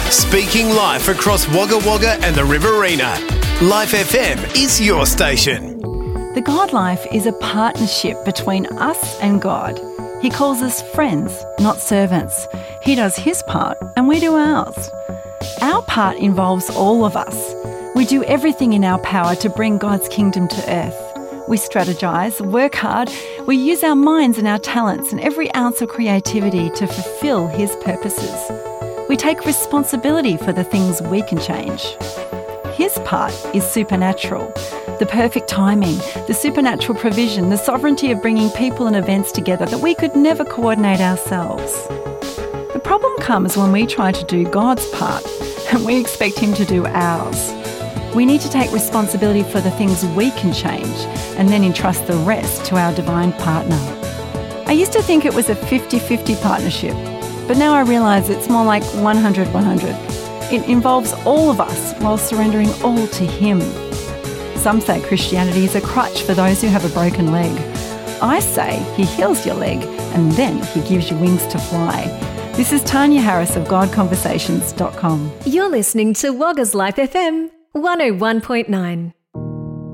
Speaking life across Wagga Wagga and the Riverina. Life FM is your station. The God life is a partnership between us and God. He calls us friends, not servants. He does his part and we do ours. Our part involves all of us. We do everything in our power to bring God's kingdom to earth. We strategise, work hard, we use our minds and our talents and every ounce of creativity to fulfil his purposes. We take responsibility for the things we can change. His part is supernatural. The perfect timing, the supernatural provision, the sovereignty of bringing people and events together that we could never coordinate ourselves. The problem comes when we try to do God's part and we expect him to do ours. We need to take responsibility for the things we can change and then entrust the rest to our divine partner. I used to think it was a 50-50 partnership, but now I realise it's more like 100-100. It involves all of us while surrendering all to him. Some say Christianity is a crutch for those who have a broken leg. I say he heals your leg and then he gives you wings to fly. This is Tanya Harris of GodConversations.com. You're listening to Wagga's Life FM 101.9.